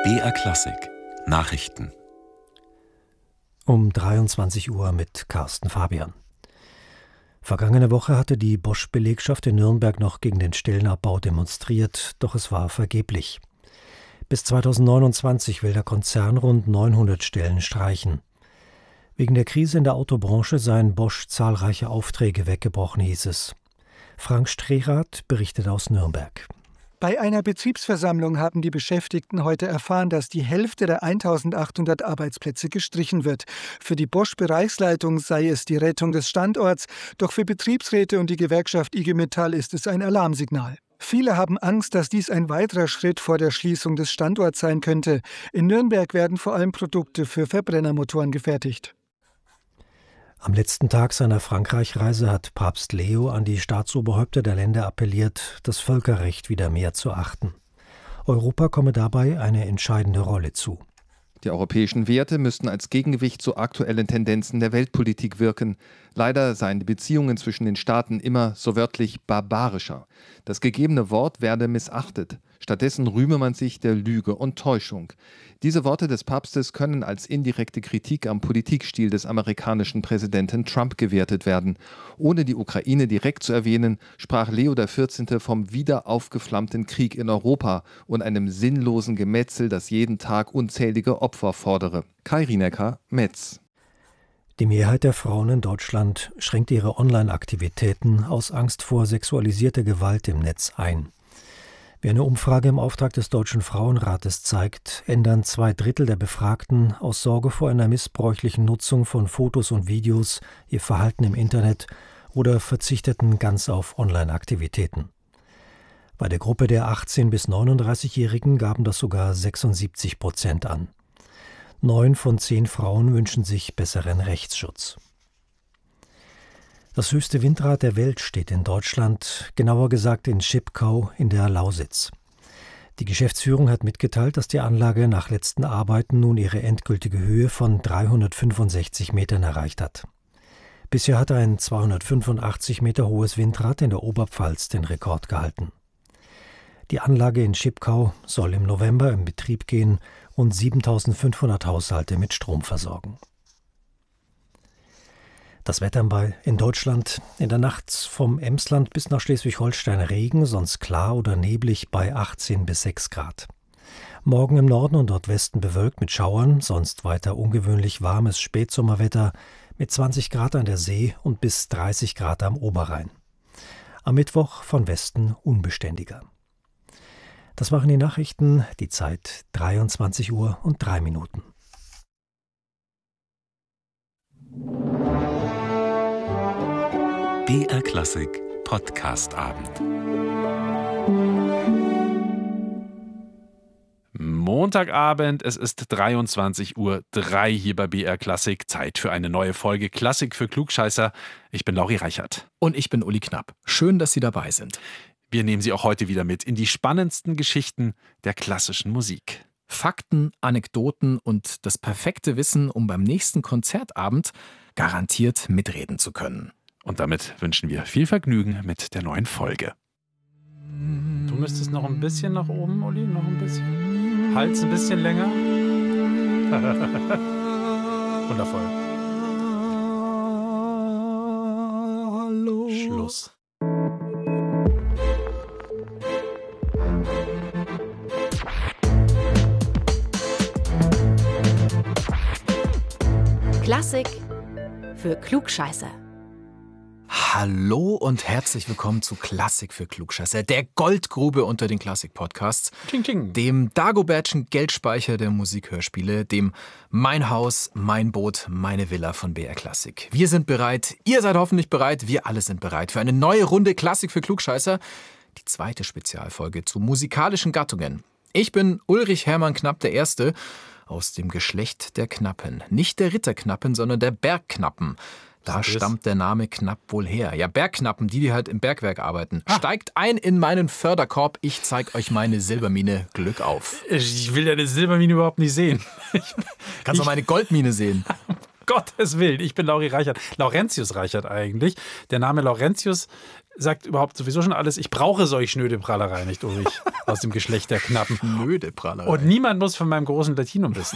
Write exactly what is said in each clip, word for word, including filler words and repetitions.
B R Klassik Nachrichten um dreiundzwanzig Uhr mit Carsten Fabian. Vergangene Woche hatte die Bosch-Belegschaft in Nürnberg noch gegen den Stellenabbau demonstriert, doch es war vergeblich. Bis zweitausendneunundzwanzig will der Konzern rund neunhundert Stellen streichen. Wegen der Krise in der Autobranche seien Bosch zahlreiche Aufträge weggebrochen, hieß es. Frank Strehrath berichtet aus Nürnberg. Bei einer Betriebsversammlung haben die Beschäftigten heute erfahren, dass die Hälfte der eintausendachthundert Arbeitsplätze gestrichen wird. Für die Bosch-Bereichsleitung sei es die Rettung des Standorts, doch für Betriebsräte und die Gewerkschaft I G Metall ist es ein Alarmsignal. Viele haben Angst, dass dies ein weiterer Schritt vor der Schließung des Standorts sein könnte. In Nürnberg werden vor allem Produkte für Verbrennermotoren gefertigt. Am letzten Tag seiner Frankreich-Reise hat Papst Leo an die Staatsoberhäupter der Länder appelliert, das Völkerrecht wieder mehr zu achten. Europa komme dabei eine entscheidende Rolle zu. Die europäischen Werte müssten als Gegengewicht zu aktuellen Tendenzen der Weltpolitik wirken. Leider seien die Beziehungen zwischen den Staaten immer so wörtlich barbarischer. Das gegebene Wort werde missachtet. Stattdessen rühme man sich der Lüge und Täuschung. Diese Worte des Papstes können als indirekte Kritik am Politikstil des amerikanischen Präsidenten Trump gewertet werden. Ohne die Ukraine direkt zu erwähnen, sprach Leo der vierzehnte vom wieder aufgeflammten Krieg in Europa und einem sinnlosen Gemetzel, das jeden Tag unzählige Opfer fordere. Kai Rinecker, Metz. Die Mehrheit der Frauen in Deutschland schränkt ihre Online-Aktivitäten aus Angst vor sexualisierter Gewalt im Netz ein. Wie eine Umfrage im Auftrag des Deutschen Frauenrates zeigt, ändern zwei Drittel der Befragten aus Sorge vor einer missbräuchlichen Nutzung von Fotos und Videos ihr Verhalten im Internet oder verzichteten ganz auf Online-Aktivitäten. Bei der Gruppe der achtzehn- bis neununddreißigjährigen gaben das sogar sechsundsiebzig Prozent an. Neun von zehn Frauen wünschen sich besseren Rechtsschutz. Das höchste Windrad der Welt steht in Deutschland, genauer gesagt in Schipkau in der Lausitz. Die Geschäftsführung hat mitgeteilt, dass die Anlage nach letzten Arbeiten nun ihre endgültige Höhe von dreihundertfünfundsechzig Metern erreicht hat. Bisher hat ein zweihundertfünfundachtzig Meter hohes Windrad in der Oberpfalz den Rekord gehalten. Die Anlage in Schipkau soll im November in Betrieb gehen und siebentausendfünfhundert Haushalte mit Strom versorgen. Das Wetter in Deutschland: in der Nacht vom Emsland bis nach Schleswig-Holstein Regen, sonst klar oder neblig bei achtzehn bis sechs Grad. Morgen im Norden und Nordwesten bewölkt mit Schauern, sonst weiter ungewöhnlich warmes Spätsommerwetter mit zwanzig Grad an der See und bis dreißig Grad am Oberrhein. Am Mittwoch von Westen unbeständiger. Das waren die Nachrichten, die Zeit dreiundzwanzig Uhr und drei Minuten. B R Klassik Podcast-Abend. Montagabend, es ist dreiundzwanzig Uhr drei hier bei B R Klassik. Zeit für eine neue Folge Klassik für Klugscheißer. Ich bin Lauri Reichert. Und ich bin Uli Knapp. Schön, dass Sie dabei sind. Wir nehmen Sie auch heute wieder mit in die spannendsten Geschichten der klassischen Musik. Fakten, Anekdoten und das perfekte Wissen, um beim nächsten Konzertabend garantiert mitreden zu können. Und damit wünschen wir viel Vergnügen mit der neuen Folge. Du müsstest noch ein bisschen nach oben, Uli, noch ein bisschen. Hals ein bisschen länger. Wundervoll. Hallo. Schluss. Klassik für Klugscheißer. Hallo und herzlich willkommen zu Klassik für Klugscheißer, der Goldgrube unter den Klassik-Podcasts, Ching, ching. dem Dagobertschen Geldspeicher der Musikhörspiele, dem Mein Haus, Mein Boot, Meine Villa von B R Klassik. Wir sind bereit, ihr seid hoffentlich bereit, wir alle sind bereit für eine neue Runde Klassik für Klugscheißer, die zweite Spezialfolge zu musikalischen Gattungen. Ich bin Ulrich Hermann Knapp der Erste, aus dem Geschlecht der Knappen. Nicht der Ritterknappen, sondern der Bergknappen. Da stammt der Name Knapp wohl her. Ja, Bergknappen, die, die halt im Bergwerk arbeiten. Ah. Steigt ein in meinen Förderkorb, ich zeig euch meine Silbermine. Glück auf. Ich will deine Silbermine überhaupt nicht sehen. Kannst du meine Goldmine sehen? Gottes Willen, ich bin Lauri Reichert. Laurentius Reichert eigentlich. Der Name Laurentius sagt überhaupt sowieso schon alles. Ich brauche solch schnöde Prallerei nicht, Ulrich, aus dem Geschlecht der Knappen. Schnöde Prallerei. Und niemand muss von meinem großen Latinum wissen.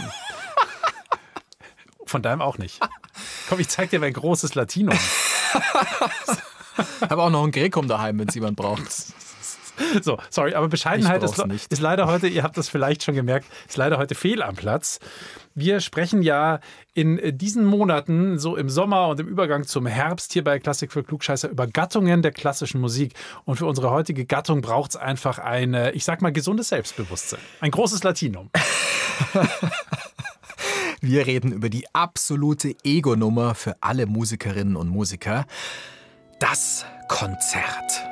Von deinem auch nicht. Komm, ich zeig dir mein großes Latinum. Ich habe auch noch ein Grekum daheim, wenn es jemand braucht. So, sorry, aber Bescheidenheit ist, nicht. ist leider heute, ihr habt das vielleicht schon gemerkt, ist leider heute fehl am Platz. Wir sprechen ja in diesen Monaten, so im Sommer und im Übergang zum Herbst, hier bei Klassik für Klugscheißer über Gattungen der klassischen Musik. Und für unsere heutige Gattung braucht es einfach ein, ich sag mal, gesundes Selbstbewusstsein. Ein großes Latinum. Wir reden über die absolute Ego-Nummer für alle Musikerinnen und Musiker. Das Konzert.